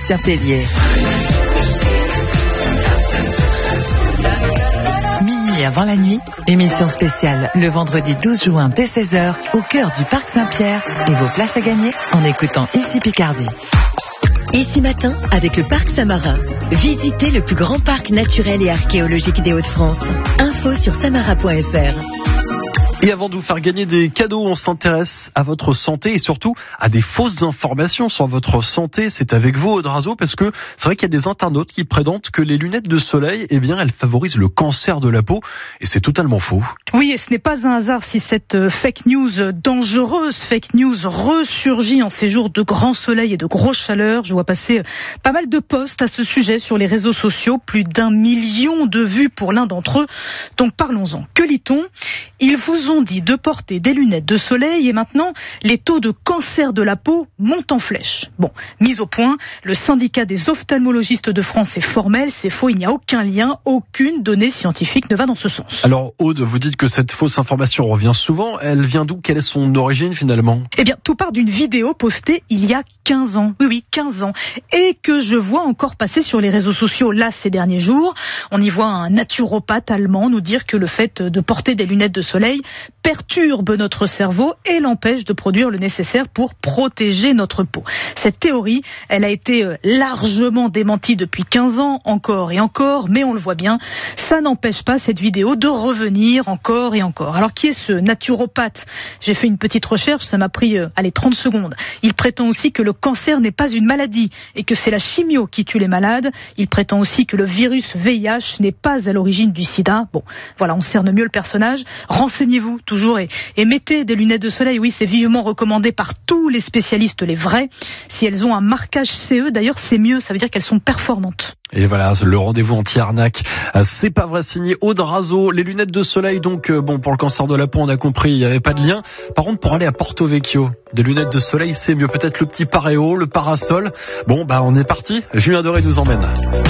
Sébastien Tellier. Minuit avant la nuit, émission spéciale le vendredi 12 juin dès 16h au cœur du Parc Saint-Pierre et vos places à gagner en écoutant Ici Picardie. Ici matin, avec le Parc Samarin. Visitez le plus grand parc naturel et archéologique des Hauts-de-France. Info sur samara.fr. Et avant de vous faire gagner des cadeaux, on s'intéresse à votre santé et surtout à des fausses informations sur votre santé. C'est avec vous, Aude Razeau, parce que c'est vrai qu'il y a des internautes qui prétendent que les lunettes de soleil, eh bien, elles favorisent le cancer de la peau. Et c'est totalement faux. Oui, et ce n'est pas un hasard si cette fake news dangereuse, fake news ressurgit en ces jours de grand soleil et de grosse chaleur. Je vois passer pas mal de posts à ce sujet sur les réseaux sociaux. Plus d'1 million de vues pour l'un d'entre eux. Donc parlons-en. Que lit-on ? Ils vous ont dit de porter des lunettes de soleil et maintenant, les taux de cancer de la peau montent en flèche. Bon, mise au point, le syndicat des ophtalmologistes de France est formel, c'est faux, il n'y a aucun lien, aucune donnée scientifique ne va dans ce sens. Alors Aude, vous dites que cette fausse information revient souvent, elle vient d'où ? Quelle est son origine finalement ? Eh bien, tout part d'une vidéo postée il y a 15 ans. Oui, 15 ans. Et que je vois encore passer sur les réseaux sociaux là ces derniers jours. On y voit un naturopathe allemand nous dire que le fait de porter des lunettes de soleil perturbe notre cerveau et l'empêche de produire le nécessaire pour protéger notre peau. Cette théorie, elle a été largement démentie depuis 15 ans, encore et encore, mais on le voit bien, ça n'empêche pas cette vidéo de revenir encore et encore. Alors qui est ce naturopathe ? J'ai fait une petite recherche, ça m'a pris 30 secondes. Il prétend aussi que le cancer n'est pas une maladie et que c'est la chimio qui tue les malades. Il prétend aussi que le virus VIH n'est pas à l'origine du sida. Bon, voilà, on cerne mieux le personnage. Renseignez-vous toujours et mettez des lunettes de soleil. Oui, c'est vivement recommandé par tous les spécialistes, les vrais. Si elles ont un marquage CE, d'ailleurs, c'est mieux. Ça veut dire qu'elles sont performantes. Et voilà, le rendez-vous anti-arnaque. C'est pas vrai, signé Aude Razeau. Les lunettes de soleil, donc, pour le cancer de la peau, on a compris, il n'y avait pas de lien. Par contre, pour aller à Porto Vecchio, des lunettes de soleil, c'est mieux. Peut-être le petit pareo, le parasol. Bon, on est parti. Julien Doré nous emmène.